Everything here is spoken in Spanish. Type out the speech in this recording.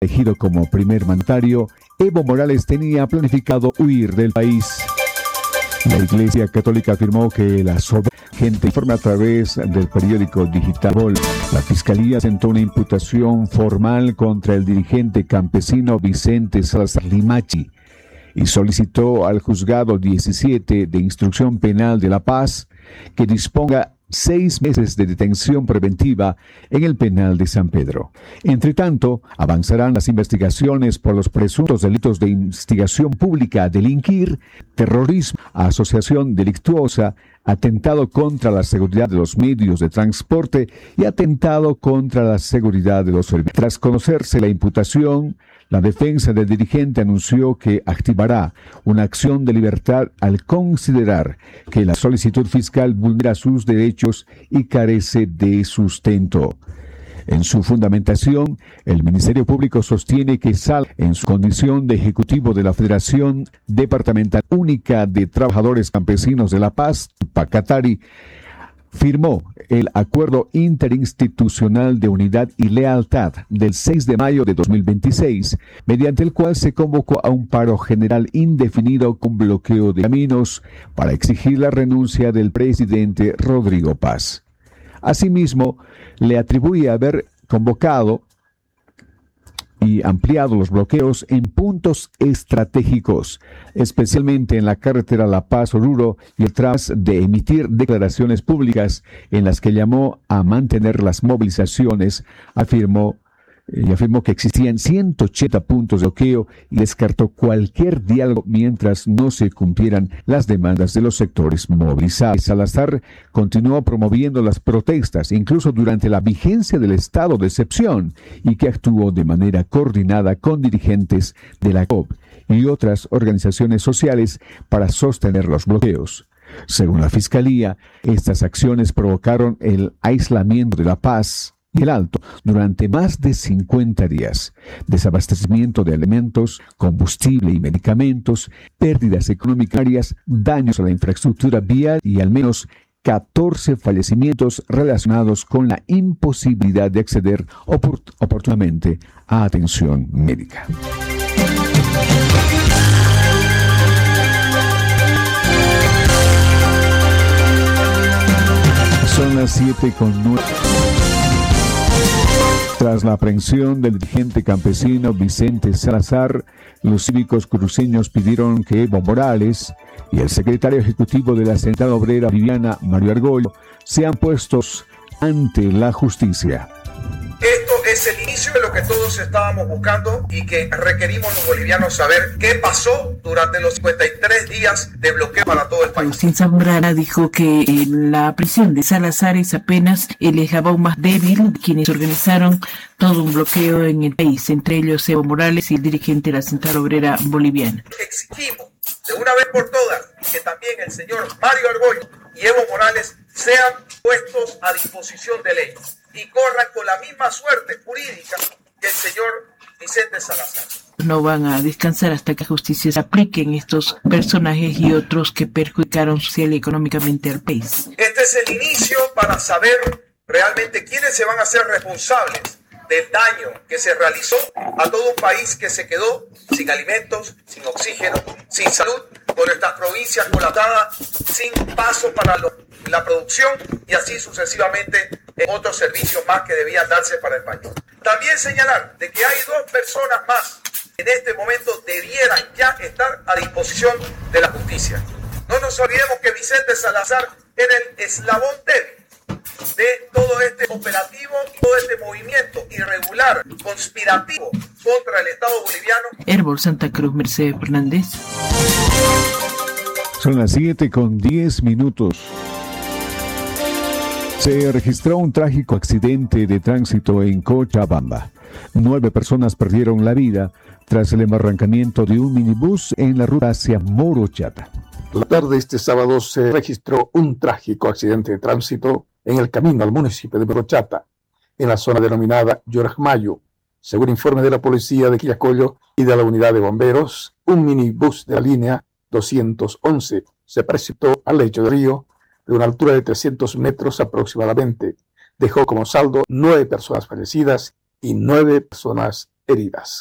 elegido como primer mandatario, Evo Morales tenía planificado huir del país. La Iglesia Católica afirmó que la gente informa a través del periódico digital Vol. La Fiscalía sentó una imputación formal contra el dirigente campesino Vicente Salazar Limachi y solicitó al juzgado 17 de instrucción penal de La Paz que disponga 6 meses de detención preventiva en el penal de San Pedro. Entre tanto, avanzarán las investigaciones por los presuntos delitos de instigación pública a delinquir, terrorismo, asociación delictuosa, atentado contra la seguridad de los medios de transporte y atentado contra la seguridad de los servicios. Tras conocerse la imputación, la defensa del dirigente anunció que activará una acción de libertad al considerar que la solicitud fiscal vulnera sus derechos y carece de sustento. En su fundamentación, el Ministerio Público sostiene que Sal, en su condición de ejecutivo de la Federación Departamental Única de Trabajadores Campesinos de La Paz, Pacatari, firmó el Acuerdo Interinstitucional de Unidad y Lealtad del 6 de mayo de 2026, mediante el cual se convocó a un paro general indefinido con bloqueo de caminos para exigir la renuncia del presidente Rodrigo Paz. Asimismo, le atribuye haber convocado y ampliado los bloqueos en puntos estratégicos, especialmente en la carretera La Paz-Oruro, y tras de emitir declaraciones públicas en las que llamó a mantener las movilizaciones, afirmó que existían 180 puntos de bloqueo y descartó cualquier diálogo mientras no se cumplieran las demandas de los sectores movilizados. Salazar continuó promoviendo las protestas, incluso durante la vigencia del estado de excepción, y que actuó de manera coordinada con dirigentes de la COP y otras organizaciones sociales para sostener los bloqueos. Según la Fiscalía, estas acciones provocaron el aislamiento de La Paz y el Alto durante más de 50 días, desabastecimiento de alimentos, combustible y medicamentos, pérdidas económicas, daños a la infraestructura vial y al menos 14 fallecimientos relacionados con la imposibilidad de acceder oportunamente a atención médica. Son las 7:09. Tras la aprehensión del dirigente campesino Vicente Salazar, los cívicos cruceños pidieron que Evo Morales y el secretario ejecutivo de la Central Obrera Boliviana, Mario Argollo, sean puestos ante la justicia. Esto es el inicio de lo que todos estábamos buscando y que requerimos los bolivianos saber qué pasó durante los 53 días de bloqueo para todo el país. Agustín Zambrana dijo que la prisión de Salazar es apenas el eslabón más débil de quienes organizaron todo un bloqueo en el país, entre ellos Evo Morales y el dirigente de la Central Obrera Boliviana. Exigimos de una vez por todas que también el señor Mario Argollo y Evo Morales sean puestos a disposición de ley y corran con la misma suerte jurídica que el señor Vicente Salazar. No van a descansar hasta que la justicia se aplique en estos personajes y otros que perjudicaron social y económicamente al país. Este es el inicio para saber realmente quiénes se van a hacer responsables del daño que se realizó a todo un país que se quedó sin alimentos, sin oxígeno, sin salud, con nuestras provincias colapsadas, sin paso para la producción y así sucesivamente en otros servicios más que debían darse para el país. También señalar de que hay 2 personas más que en este momento debieran ya estar a disposición de la justicia. No nos olvidemos que Vicente Salazar era el eslabón débil de todo este operativo y todo este movimiento irregular, conspirativo contra el Estado boliviano. Herbol Santa Cruz, Mercedes Fernández. Son las 7:10. Se registró un trágico accidente de tránsito en Cochabamba. 9 personas perdieron la vida tras el embarrancamiento de un minibús en la ruta hacia Morochata. La tarde de este sábado se registró un trágico accidente de tránsito en el camino al municipio de Morochata, en la zona denominada Yorajmayo. Según informe de la policía de Quillacollo y de la unidad de bomberos, un minibús de la línea 211 se precipitó al lecho del río de una altura de 300 metros aproximadamente. Dejó como saldo 9 personas fallecidas y 9 personas heridas.